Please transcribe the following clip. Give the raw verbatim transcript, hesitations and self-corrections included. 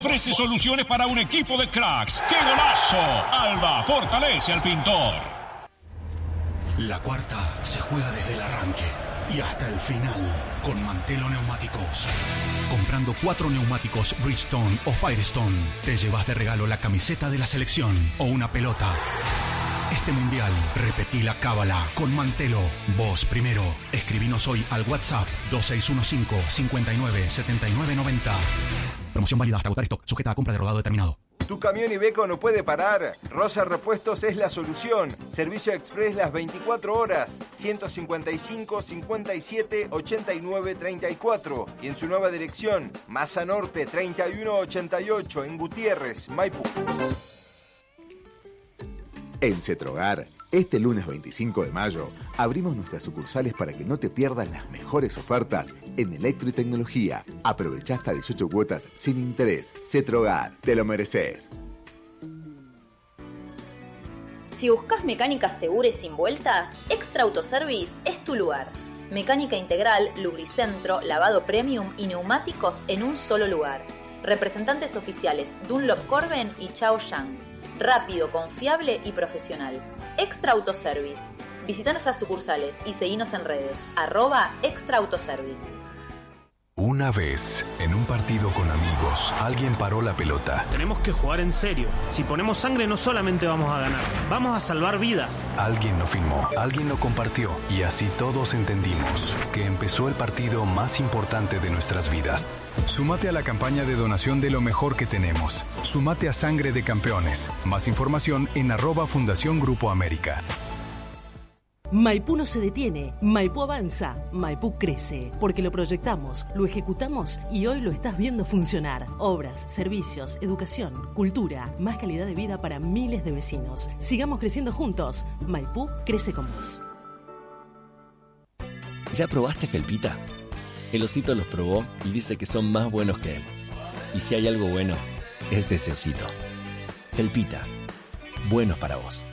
Ofrece soluciones para un equipo de cracks. ¡Qué golazo! Alba fortalece al pintor. La cuarta se juega desde el arranque y hasta el final con Mantelo Neumáticos. Comprando cuatro neumáticos Bridgestone o Firestone, te llevas de regalo la camiseta de la selección o una pelota. Este mundial, repetí la cábala con Mantelo. Vos primero. Escribinos hoy al WhatsApp dos seis uno cinco, cinco nueve, siete nueve nueve cero. Promoción válida hasta agotar stock, sujeta a compra de rodado determinado. Tu camión Iveco no puede parar. Rosa Repuestos es la solución. Servicio express las veinticuatro horas. ciento cincuenta y cinco, cincuenta y siete, ochenta y nueve, treinta y cuatro. Y en su nueva dirección, Masa Norte treinta y uno ochenta y ocho en Gutiérrez, Maipú. En Cetrogar, este lunes veinticinco de mayo, abrimos nuestras sucursales para que no te pierdas las mejores ofertas en electro y tecnología. Aprovecha hasta dieciocho cuotas sin interés. Cetrogar, te lo mereces. Si buscas mecánica segura y sin vueltas, Extra Autoservice es tu lugar. Mecánica integral, lubricentro, lavado premium y neumáticos en un solo lugar. Representantes oficiales Dunlop Corben y Chao Yang. Rápido, confiable y profesional. Extra Autoservice. Visita nuestras sucursales y seguinos en redes. Arroba Extra Autoservice. Una vez, en un partido con amigos, alguien paró la pelota. Tenemos que jugar en serio. Si ponemos sangre no solamente vamos a ganar, vamos a salvar vidas. Alguien lo filmó, alguien lo compartió y así todos entendimos que empezó el partido más importante de nuestras vidas. Súmate a la campaña de donación de lo mejor que tenemos. Súmate a Sangre de Campeones. Más información en arroba Fundación Grupo América. Maipú no se detiene, Maipú avanza, Maipú crece, porque lo proyectamos, lo ejecutamos y hoy lo estás viendo funcionar. Obras, servicios, educación, cultura, más calidad de vida para miles de vecinos. Sigamos creciendo juntos. Maipú crece con vos. ¿Ya probaste Felpita? El osito los probó y dice que son más buenos que él. Y si hay algo bueno, es ese osito. Felpita, buenos para vos.